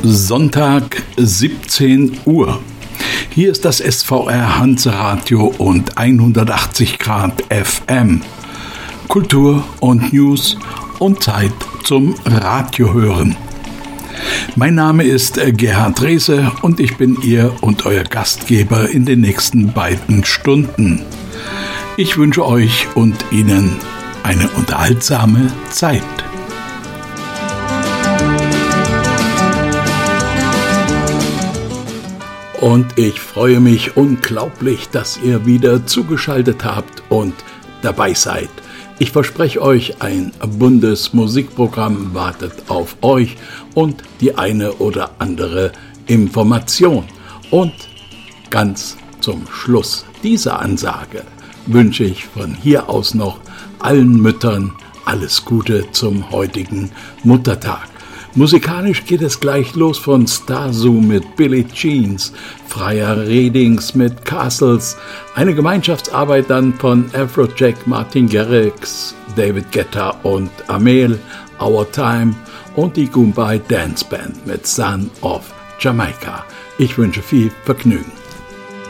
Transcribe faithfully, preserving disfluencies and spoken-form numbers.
Sonntag, siebzehn Uhr. Hier ist das S V R Hanseradio und hundertachtzig Grad F M. Kultur und News und Zeit zum Radiohören. Mein Name ist Gerhard Rehse und ich bin Ihr und euer Gastgeber in den nächsten beiden Stunden. Ich wünsche euch und Ihnen eine unterhaltsame Zeit. Und ich freue mich unglaublich, dass ihr wieder zugeschaltet habt und dabei seid. Ich verspreche euch, ein buntes Musikprogramm wartet auf euch und die eine oder andere Information. Und ganz zum Schluss dieser Ansage wünsche ich von hier aus noch allen Müttern alles Gute zum heutigen Muttertag. Musikalisch geht es gleich los von Starzou mit Billie Jeans, Freya Redings mit Castles, eine Gemeinschaftsarbeit dann von Afrojack, Martin Garrix, David Guetta und Amel, Our Time und die Goombay Dance Band mit Son of Jamaica. Ich wünsche viel Vergnügen.